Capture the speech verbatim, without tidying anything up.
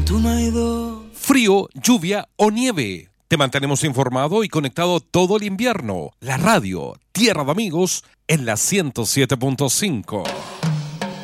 Frío, lluvia o nieve. Te mantenemos informado y conectado todo el invierno. La radio, Tierra de Amigos, en la ciento siete punto cinco.